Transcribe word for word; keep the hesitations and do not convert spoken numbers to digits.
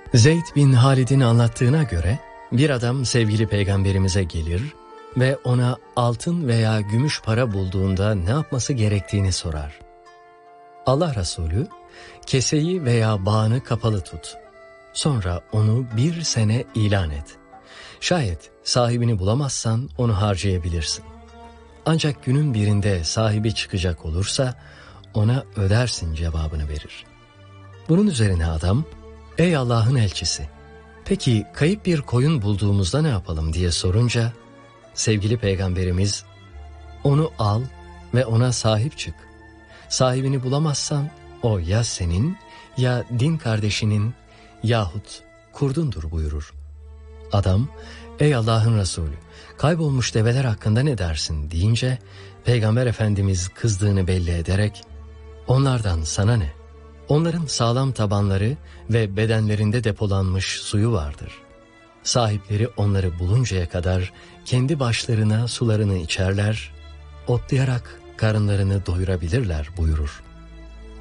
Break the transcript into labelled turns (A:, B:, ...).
A: Zeyd bin Halid'in anlattığına göre bir adam sevgili peygamberimize gelir ve ona altın veya gümüş para bulduğunda ne yapması gerektiğini sorar. Allah Resulü, keseyi veya bağını kapalı tut. Sonra onu bir sene ilan et. Şayet sahibini bulamazsan onu harcayabilirsin. Ancak günün birinde sahibi çıkacak olursa ona ödersin cevabını verir. Bunun üzerine adam, ''Ey Allah'ın elçisi, peki kayıp bir koyun bulduğumuzda ne yapalım?'' diye sorunca, sevgili peygamberimiz, ''Onu al ve ona sahip çık. Sahibini bulamazsan o ya senin ya din kardeşinin yahut kurdundur.'' buyurur. Adam, ''Ey Allah'ın Resulü, kaybolmuş develer hakkında ne dersin?'' deyince, Peygamber Efendimiz kızdığını belli ederek, ''Onlardan sana ne? Onların sağlam tabanları ve bedenlerinde depolanmış suyu vardır. Sahipleri onları buluncaya kadar kendi başlarına sularını içerler, otlayarak karınlarını doyurabilirler.'' buyurur.